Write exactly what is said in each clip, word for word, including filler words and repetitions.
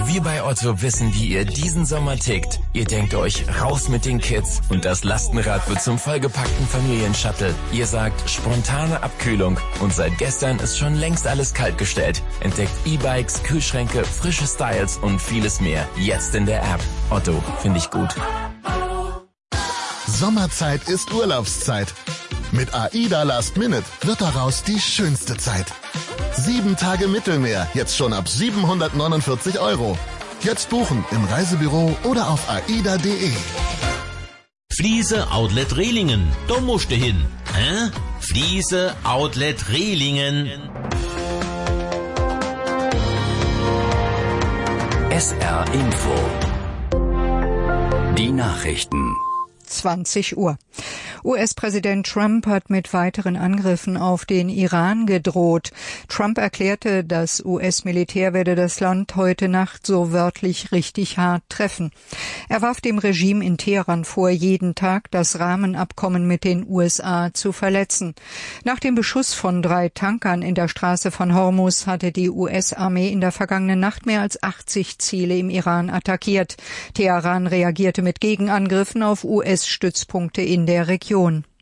Wir bei Otto wissen, wie ihr diesen Sommer tickt. Ihr denkt euch, raus mit den Kids und das Lastenrad wird zum vollgepackten Familienshuttle. Ihr sagt, spontane Abkühlung und seit gestern ist schon längst alles kaltgestellt. Entdeckt E-Bikes, Kühlschränke, frische Styles und vieles mehr. Jetzt in der App. Otto, finde ich gut. Sommerzeit ist Urlaubszeit. Mit AIDA Last Minute wird daraus die schönste Zeit. Sieben Tage Mittelmeer, jetzt schon ab siebenhundertneunundvierzig Euro. Jetzt buchen im Reisebüro oder auf aida punkt de. Fliese Outlet Rehlingen, da musst du hin. Hä? Fliese Outlet Rehlingen. S R Info. Die Nachrichten. zwanzig Uhr. U S-Präsident Trump hat mit weiteren Angriffen auf den Iran gedroht. Trump erklärte, das U S-Militär werde das Land heute Nacht so wörtlich richtig hart treffen. Er warf dem Regime in Teheran vor, jeden Tag das Rahmenabkommen mit den U S A zu verletzen. Nach dem Beschuss von drei Tankern in der Straße von Hormuz hatte die U S-Armee in der vergangenen Nacht mehr als achtzig Ziele im Iran attackiert. Teheran reagierte mit Gegenangriffen auf U S-Stützpunkte in der Region.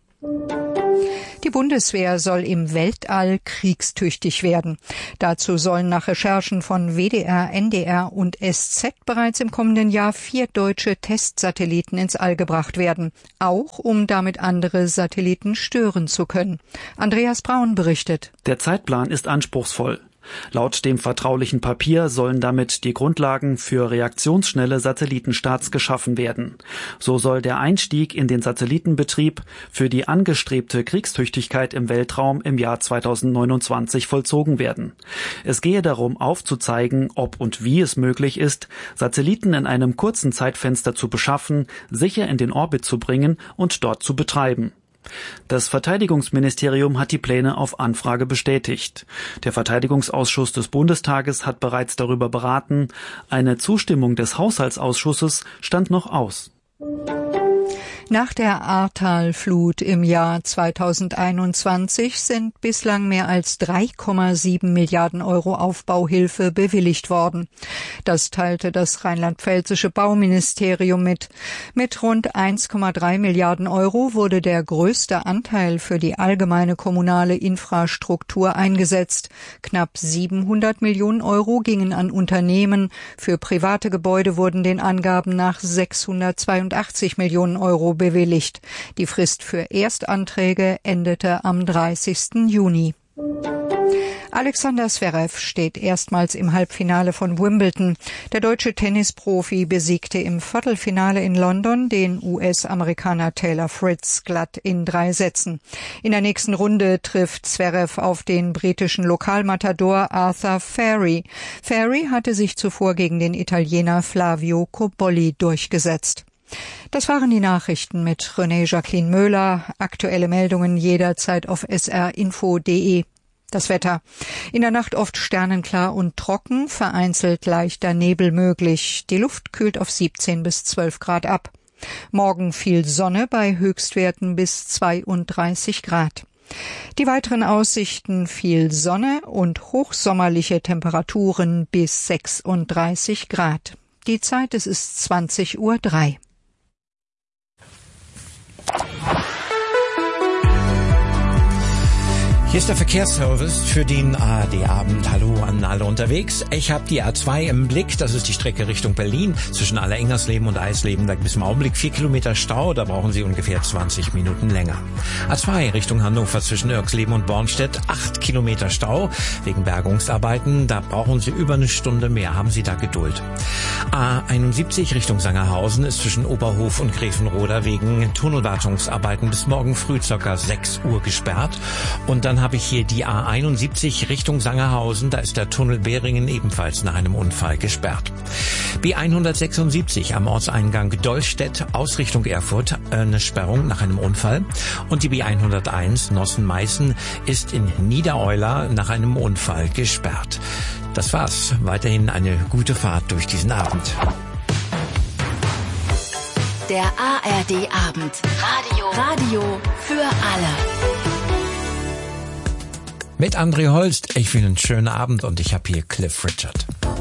Die Bundeswehr soll im Weltall kriegstüchtig werden. Dazu sollen nach Recherchen von W D R, N D R und S Z bereits im kommenden Jahr vier deutsche Testsatelliten ins All gebracht werden, auch um damit andere Satelliten stören zu können. Andreas Braun berichtet. Der Zeitplan ist anspruchsvoll. Laut dem vertraulichen Papier sollen damit die Grundlagen für reaktionsschnelle Satellitenstarts geschaffen werden. So soll der Einstieg in den Satellitenbetrieb für die angestrebte Kriegstüchtigkeit im Weltraum im Jahr zweitausendneunundzwanzig vollzogen werden. Es gehe darum, aufzuzeigen, ob und wie es möglich ist, Satelliten in einem kurzen Zeitfenster zu beschaffen, sicher in den Orbit zu bringen und dort zu betreiben. Das Verteidigungsministerium hat die Pläne auf Anfrage bestätigt. Der Verteidigungsausschuss des Bundestages hat bereits darüber beraten. Eine Zustimmung des Haushaltsausschusses stand noch aus. Nach der Ahrtal-Flut im Jahr zweitausendeinundzwanzig sind bislang mehr als drei Komma sieben Milliarden Euro Aufbauhilfe bewilligt worden. Das teilte das rheinland-pfälzische Bauministerium mit. Mit rund eins Komma drei Milliarden Euro wurde der größte Anteil für die allgemeine kommunale Infrastruktur eingesetzt. Knapp siebenhundert Millionen Euro gingen an Unternehmen. Für private Gebäude wurden den Angaben nach sechshundertzweiundachtzig Millionen Euro bewilligt. Die Frist für Erstanträge endete am dreißigsten Juni. Alexander Zverev steht erstmals im Halbfinale von Wimbledon. Der deutsche Tennisprofi besiegte im Viertelfinale in London den U S-Amerikaner Taylor Fritz glatt in drei Sätzen. In der nächsten Runde trifft Zverev auf den britischen Lokalmatador Arthur Fahey. Fahey hatte sich zuvor gegen den Italiener Flavio Cobolli durchgesetzt. Das waren die Nachrichten mit René Jacqueline Möhler. Aktuelle Meldungen jederzeit auf s r info punkt de. Das Wetter. In der Nacht oft sternenklar und trocken, vereinzelt leichter Nebel möglich. Die Luft kühlt auf siebzehn bis zwölf Grad ab. Morgen viel Sonne bei Höchstwerten bis zweiunddreißig Grad. Die weiteren Aussichten: viel Sonne und hochsommerliche Temperaturen bis sechsunddreißig Grad. Die Zeit, es ist zwanzig Uhr drei. Hier ist der Verkehrsservice für den A R D-Abend. Hallo an alle unterwegs. Ich habe die A zwei im Blick. Das ist die Strecke Richtung Berlin zwischen Allerengnersleben und Eisleben. Da gibt es im Augenblick vier Kilometer Stau. Da brauchen Sie ungefähr zwanzig Minuten länger. A zwei Richtung Hannover zwischen Irksleben und Bornstedt. acht Kilometer Stau wegen Bergungsarbeiten. Da brauchen Sie über eine Stunde mehr. Haben Sie da Geduld. A einundsiebzig Richtung Sangerhausen ist zwischen Oberhof und Grevenroda wegen Tunnelwartungsarbeiten bis morgen früh ca. sechs Uhr gesperrt. Und dann habe ich hier die A einundsiebzig Richtung Sangerhausen. Da ist der Tunnel Beringen ebenfalls nach einem Unfall gesperrt. B hundertsechsundsiebzig am Ortseingang Dollstedt aus Richtung Erfurt eine Sperrung nach einem Unfall. Und die B hunderteins Nossen-Meißen ist in Niedereuler nach einem Unfall gesperrt. Das war's. Weiterhin eine gute Fahrt durch diesen Abend. Der A R D-Abend. Radio. Radio für alle. Mit André Holst, ich will einen schönen Abend und ich habe hier Cliff Richard.